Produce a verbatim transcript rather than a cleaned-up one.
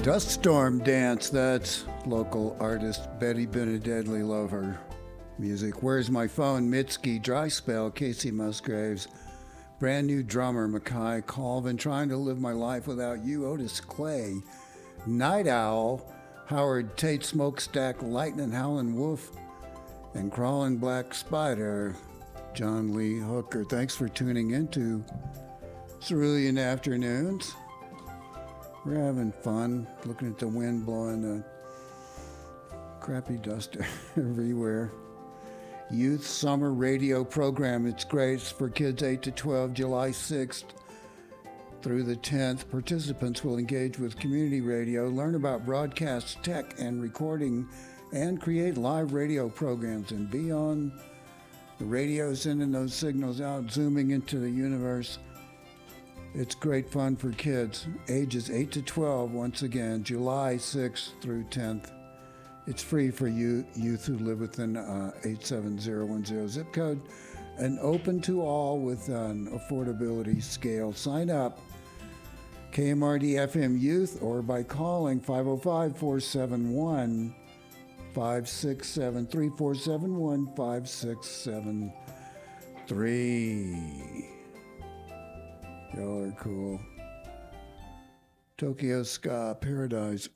Dust Storm Dance, that's local artist Betty Benedetti. Love her music. Where's My Phone? Mitski, Dry Spell, Casey Musgraves. Brand new drummer, Mackay Colvin. Trying to Live My Life Without You, Otis Clay. Night Owl, Howard Tate, Smokestack, Lightning, Howlin' Wolf. And Crawling Black Spider, John Lee Hooker. Thanks for tuning into Cerulean Afternoons. We're having fun looking at the wind blowing the crappy dust everywhere. Youth Summer Radio Program. It's great. It's for kids eight to twelve, July sixth through the tenth. Participants will engage with community radio, learn about broadcast tech and recording, and create live radio programs and be on the radio, sending those signals out, zooming into the universe. It's great fun for kids, ages eight to twelve, once again, July sixth through tenth. It's free for you, youth who live within uh, eight seven zero one zero zip code, and open to all with an affordability scale. Sign up, K M R D F M Youth, or by calling five oh five, four seven one, five six seven three, four seven one, five six seven three. Y'all are cool. Tokyo Ska Paradise.